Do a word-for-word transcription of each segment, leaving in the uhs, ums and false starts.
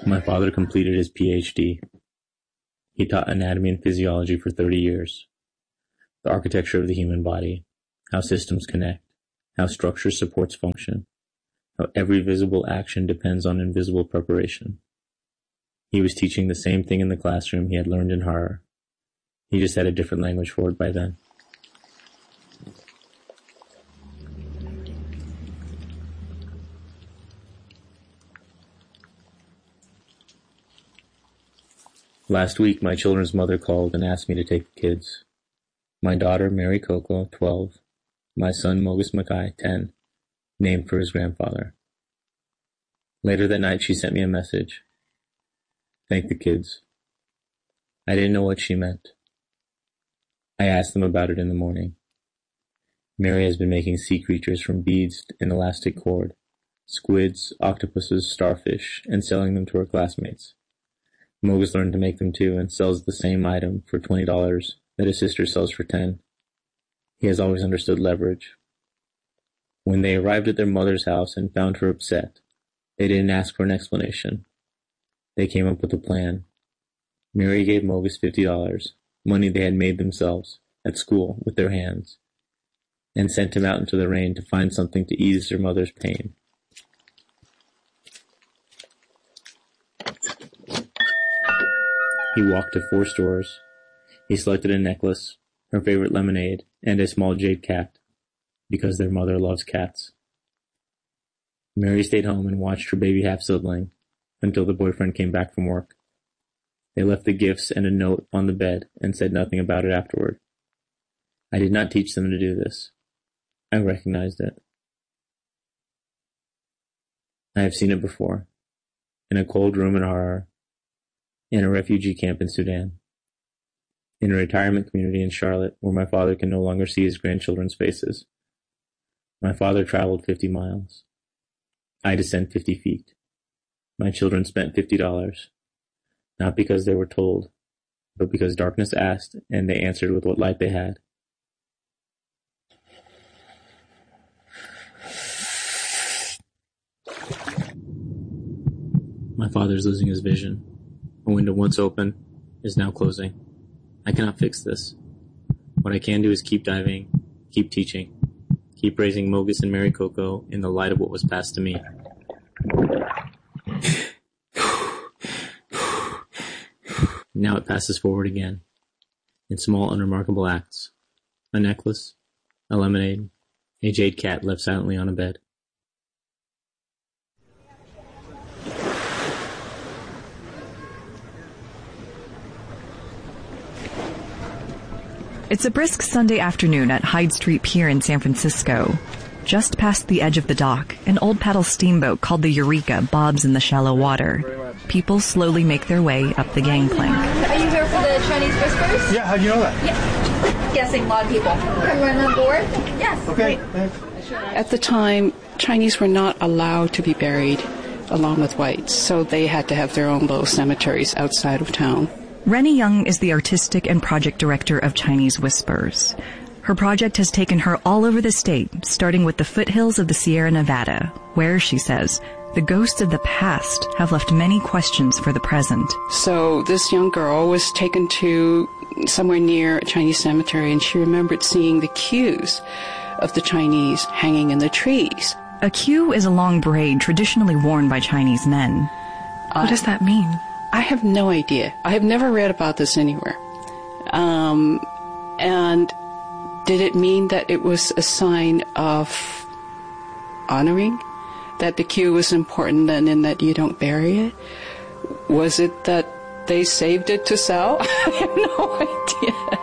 My father completed his P H D. He taught anatomy and physiology for thirty years. The architecture of the human body, how systems connect, how structure supports function, how every visible action depends on invisible preparation. He was teaching the same thing in the classroom he had learned in horror. He just had a different language for it by then. Last week, my children's mother called and asked me to take the kids. My daughter, Mary Coco, twelve. My son, Mogus Mackay, ten. Named for his grandfather. Later that night, she sent me a message. Thank the kids. I didn't know what she meant. I asked them about it in the morning. Mary has been making sea creatures from beads and elastic cord, squids, octopuses, starfish, and selling them to her classmates. Mogus learned to make them too and sells the same item for twenty dollars that his sister sells for ten dollars. He has always understood leverage. When they arrived at their mother's house and found her upset, they didn't ask for an explanation. They came up with a plan. Mary gave Mogus fifty dollars, money they had made themselves, at school, with their hands, and sent him out into the rain to find something to ease their mother's pain. He walked to four stores. He selected a necklace, her favorite lemonade, and a small jade cat, because their mother loves cats. Mary stayed home and watched her baby half-sibling until the boyfriend came back from work. They left the gifts and a note on the bed and said nothing about it afterward. I did not teach them to do this. I recognized it. I have seen it before, in a cold room in Harar, in a refugee camp in Sudan, in a retirement community in Charlotte where my father can no longer see his grandchildren's faces. My father traveled fifty miles. I descend fifty feet. My children spent fifty dollars, not because they were told, but because darkness asked and they answered with what light they had. My father is losing his vision. A window once open is now closing. I cannot fix this. What I can do is keep diving, keep teaching, keep raising Mogus and Mary Coco in the light of what was passed to me. Now it passes forward again, in small, unremarkable acts. A necklace, a lemonade, a jade cat left silently on a bed. It's a brisk Sunday afternoon at Hyde Street Pier in San Francisco. Just past the edge of the dock, an old paddle steamboat called the Eureka bobs in the shallow water. People slowly make their way up the gangplank. Are you here for the Chinese Whispers? Yeah, how do you know that? Yeah. Guessing a lot of people. Can run on board? Yes. Okay. At the time, Chinese were not allowed to be buried along with whites, so they had to have their own little cemeteries outside of town. Rennie Young is the artistic and project director of Chinese Whispers. Her project has taken her all over the state, starting with the foothills of the Sierra Nevada, where, she says, the ghosts of the past have left many questions for the present. So this young girl was taken to somewhere near a Chinese cemetery, and she remembered seeing the queues of the Chinese hanging in the trees. A queue is a long braid traditionally worn by Chinese men. Uh, what does that mean? I have no idea. I have never read about this anywhere. Um, and did it mean that it was a sign of honoring? That the queue was important and in that you don't bury it? Was it that they saved it to sell? I have no idea.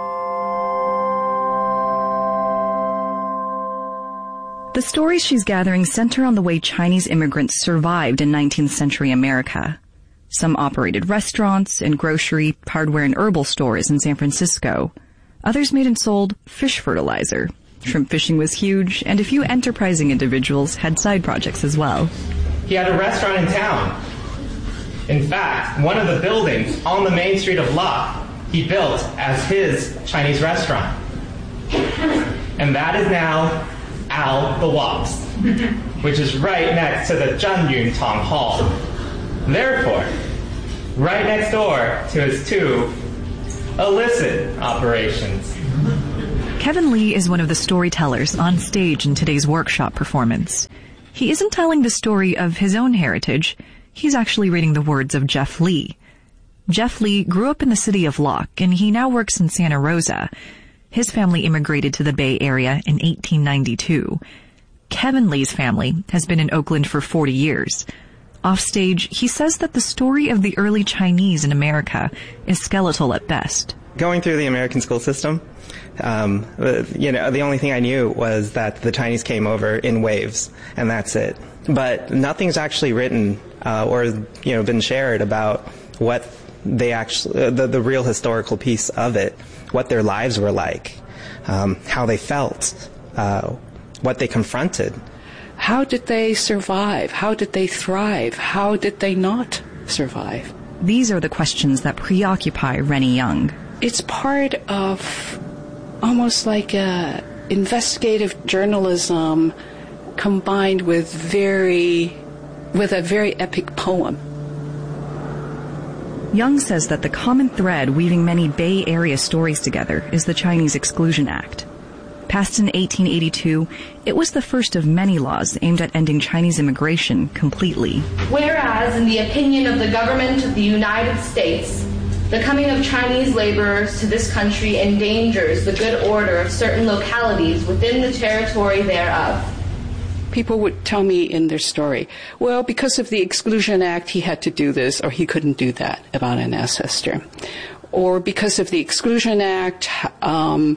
The stories she's gathering center on the way Chinese immigrants survived in nineteenth century America. Some operated restaurants and grocery, hardware, and herbal stores in San Francisco. Others made and sold fish fertilizer. Shrimp fishing was huge, and a few enterprising individuals had side projects as well. He had a restaurant in town. In fact, one of the buildings on the main street of La, he built as his Chinese restaurant. And that is now Al the Wops, which is right next to the Zhanyun Tong Hall. Therefore, right next door to his two illicit operations. Kevin Lee is one of the storytellers on stage in today's workshop performance. He isn't telling the story of his own heritage. He's actually reading the words of Jeff Lee. Jeff Lee grew up in the city of Locke, and he now works in Santa Rosa. His family immigrated to the Bay Area in eighteen ninety-two. Kevin Lee's family has been in Oakland for forty years. Offstage, he says that the story of the early Chinese in America is skeletal at best. Going through the American school system, um, you know, the only thing I knew was that the Chinese came over in waves, and that's it. But nothing's actually written uh, or, you know, been shared about what they actually, uh, the, the real historical piece of it, what their lives were like, um, how they felt, uh, what they confronted. How did they survive? How did they thrive? How did they not survive? These are the questions that preoccupy Rennie Young. It's part of almost like a investigative journalism combined with very, with a very epic poem. Young says that the common thread weaving many Bay Area stories together is the Chinese Exclusion Act. Passed in eighteen eighty-two, it was the first of many laws aimed at ending Chinese immigration completely. Whereas, in the opinion of the government of the United States, the coming of Chinese laborers to this country endangers the good order of certain localities within the territory thereof. People would tell me in their story, well, because of the Exclusion Act, he had to do this, or he couldn't do that about an ancestor. Or because of the Exclusion Act, um,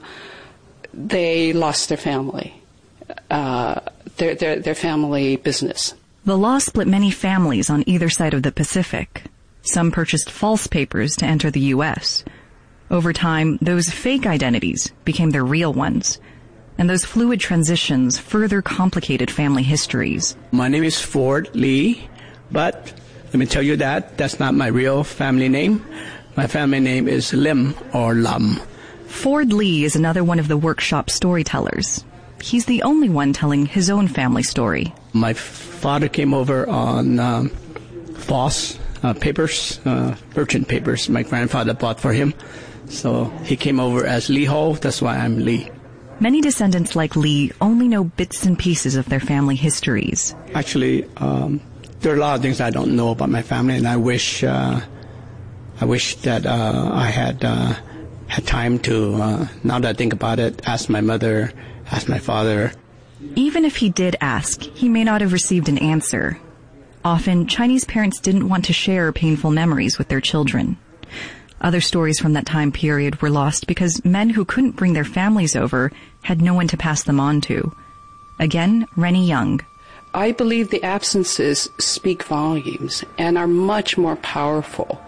they lost their family, uh, their, their, their family business. The law split many families on either side of the Pacific. Some purchased false papers to enter the U S. Over time, those fake identities became their real ones. And those fluid transitions further complicated family histories. My name is Ford Lee, but let me tell you that that's not my real family name. My family name is Lim or Lam. Ford Lee is another one of the workshop storytellers. He's the only one telling his own family story. My father came over on um, Foss uh, papers, uh, merchant papers my grandfather bought for him. So he came over as Lee Ho, that's why I'm Lee. Many descendants like Lee only know bits and pieces of their family histories. Actually, um, there are a lot of things I don't know about my family, and I wish uh, I wish that uh, I had uh, had time to, uh, now that I think about it, ask my mother, ask my father. Even if he did ask, he may not have received an answer. Often, Chinese parents didn't want to share painful memories with their children. Other stories from that time period were lost because men who couldn't bring their families over had no one to pass them on to. Again, Rennie Young. I believe the absences speak volumes and are much more powerful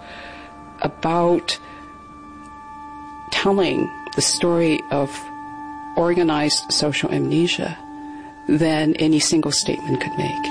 about telling the story of organized social amnesia than any single statement could make.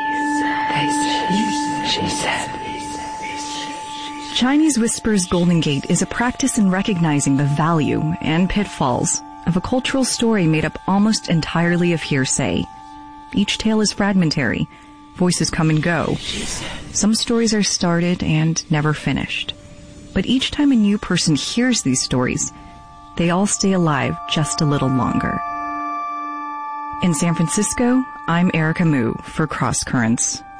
She said. Chinese Whispers Golden Gate is a practice in recognizing the value and pitfalls of a cultural story made up almost entirely of hearsay. Each tale is fragmentary. Voices come and go. Some stories are started and never finished. But each time a new person hears these stories, they all stay alive just a little longer. In San Francisco, I'm Erica Mu for Cross Currents.